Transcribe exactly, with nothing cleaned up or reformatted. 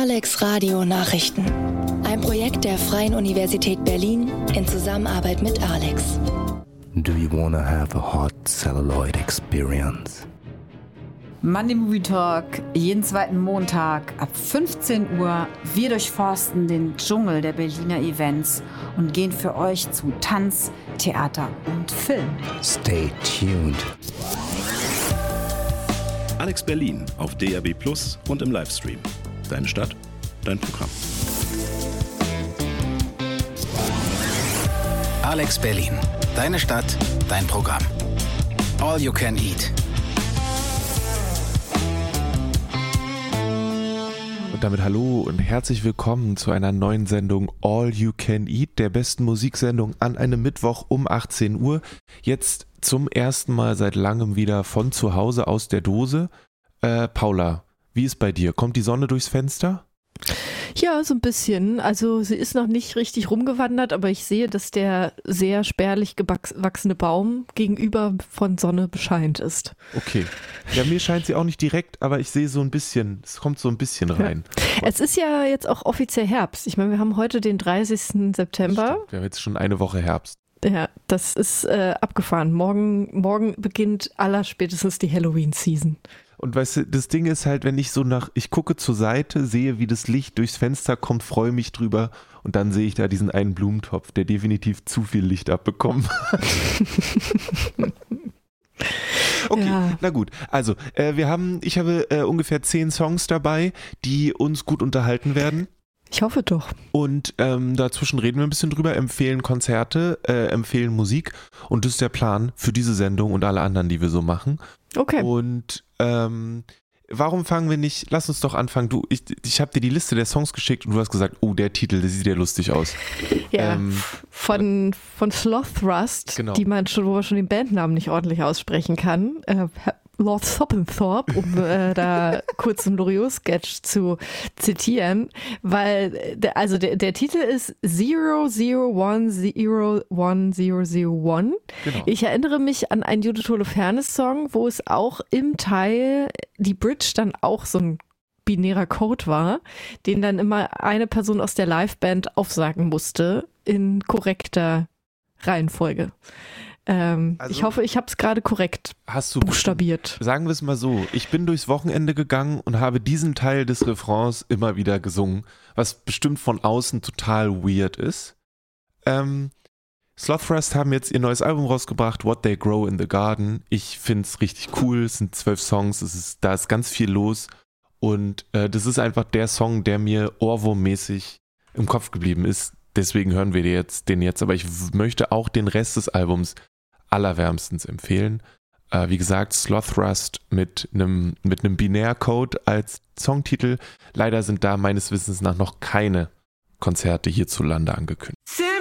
Alex Radio Nachrichten. Ein Projekt der Freien Universität Berlin in Zusammenarbeit mit Alex. Do you wanna have a hot celluloid experience? Monday Movie Talk, jeden zweiten Montag ab fünfzehn Uhr. Wir durchforsten den Dschungel der Berliner Events und gehen für euch zu Tanz, Theater und Film. Stay tuned. Alex Berlin auf D A B Plus und im Livestream. Deine Stadt, dein Programm. Alex Berlin. Deine Stadt, dein Programm. All you can eat. Und damit hallo und herzlich willkommen zu einer neuen Sendung All You Can Eat, der besten Musiksendung an einem Mittwoch um achtzehn Uhr. Jetzt zum ersten Mal seit langem wieder von zu Hause aus der Dose. Äh, Paula, wie ist bei dir? Kommt die Sonne durchs Fenster? Ja, so ein bisschen. Also sie ist noch nicht richtig rumgewandert, aber ich sehe, dass der sehr spärlich gewachsene Baum gegenüber von Sonne bescheint ist. Okay. Ja, mir scheint sie auch nicht direkt, aber ich sehe so ein bisschen, es kommt so ein bisschen rein. Ja. Es ist ja jetzt auch offiziell Herbst. Ich meine, wir haben heute den dreißigsten September. Wir haben jetzt schon eine Woche Herbst. Ja, das ist äh, abgefahren. Morgen, morgen beginnt allerspätestens die Halloween-Season. Und weißt du, das Ding ist halt, wenn ich so nach, ich gucke zur Seite, sehe, wie das Licht durchs Fenster kommt, freue mich drüber und dann sehe ich da diesen einen Blumentopf, der definitiv zu viel Licht abbekommen hat. Okay, ja. Na gut. Also, äh, wir haben, ich habe äh, ungefähr zehn Songs dabei, die uns gut unterhalten werden. Ich hoffe doch. Und ähm, dazwischen reden wir ein bisschen drüber, empfehlen Konzerte, äh, empfehlen Musik und das ist der Plan für diese Sendung und alle anderen, die wir so machen. Okay. Und ähm, warum fangen wir nicht, lass uns doch anfangen, du, ich, ich habe dir die Liste der Songs geschickt und du hast gesagt, oh, der Titel, der sieht ja lustig aus. Ja, ähm, von, von Sloth Thrust, genau. die man schon, wo man schon den Bandnamen nicht ordentlich aussprechen kann, äh, Lord Soppenthorpe, um äh, da kurz einen Loriot-Sketch zu zitieren, weil der, also der, der Titel ist zero zero one zero one zero zero one. Genau. Ich erinnere mich an einen Judith Holofernes-Song, wo es auch im Teil die Bridge dann auch so ein binärer Code war, den dann immer eine Person aus der Liveband aufsagen musste in korrekter Reihenfolge. Ähm, also, ich hoffe, ich habe es gerade korrekt hast du buchstabiert. Sagen wir es mal so, ich bin durchs Wochenende gegangen und habe diesen Teil des Refrains immer wieder gesungen, was bestimmt von außen total weird ist. Ähm, Sloth Thrust haben jetzt ihr neues Album rausgebracht, What They Grow in the Garden. Ich finde es richtig cool, es sind zwölf Songs, es ist, da ist ganz viel los und äh, das ist einfach der Song, der mir ohrwurmmäßig im Kopf geblieben ist. Deswegen hören wir jetzt, den jetzt, aber ich w- möchte auch den Rest des Albums allerwärmstens empfehlen. Äh, wie gesagt, Sloth Thrust mit einem mit einem Binärcode als Songtitel. Leider sind da meines Wissens nach noch keine Konzerte hierzulande angekündigt.